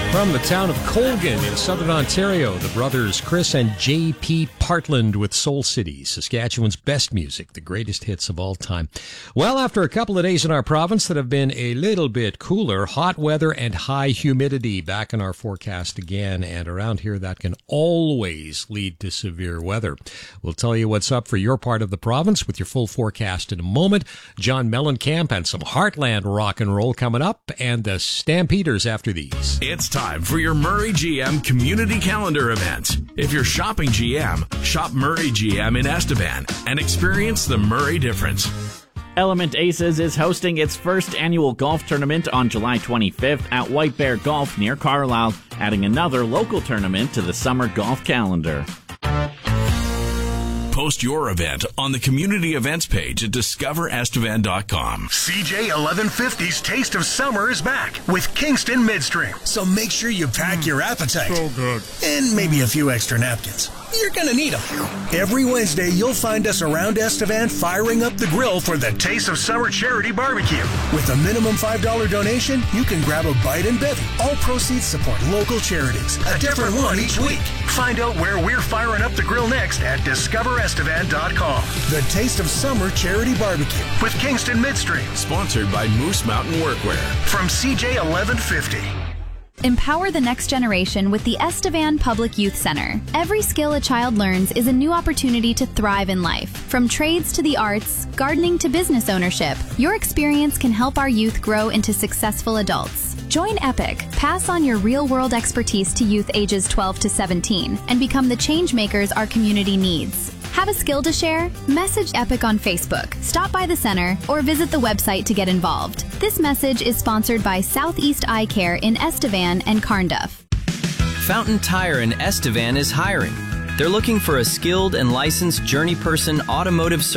From the town of Colgan in southern Ontario, the brothers Chris and J.P. Partland with Soul City, Saskatchewan's best music, the greatest hits of all time. Well, after a couple of days in our province that have been a little bit cooler, hot weather and high humidity back in our forecast again, and around here that can always lead to severe weather. We'll tell you what's up for your part of the province with your full forecast in a moment. John Mellencamp and some Heartland rock and roll coming up, and the Stampeders after these. It's time for your Murray GM Community Calendar event. If you're shopping GM, shop Murray GM in Estevan and experience the Murray difference. Element Aces is hosting its first annual golf tournament on July 25th at White Bear Golf near Carlisle, adding another local tournament to the summer golf calendar. Post your event on the community events page at discoverestevan.com. CJ 1150's Taste of Summer is back with Kingston Midstream. So make sure you pack your appetite. So good. And maybe a few extra napkins. You're going to need them. Every Wednesday, you'll find us around Estevan firing up the grill for the Taste of Summer Charity Barbecue. With a minimum $5 donation, you can grab a bite and bevy. All proceeds support local charities. A different one each week. Find out where we're firing up the grill next at discoverestevan.com. The Taste of Summer Charity Barbecue with Kingston Midstream. Sponsored by Moose Mountain Workwear. From CJ 1150. Empower the next generation with the Estevan Public Youth Center. Every skill a child learns is a new opportunity to thrive in life. From trades to the arts, gardening to business ownership, your experience can help our youth grow into successful adults. Join EPIC, pass on your real-world expertise to youth ages 12 to 17, and become the change makers our community needs. Have a skill to share? Message EPIC on Facebook, stop by the center, or visit the website to get involved. This message is sponsored by Southeast Eye Care in Estevan and Carnduff. Fountain Tire in Estevan is hiring. They're looking for a skilled and licensed journey person automotive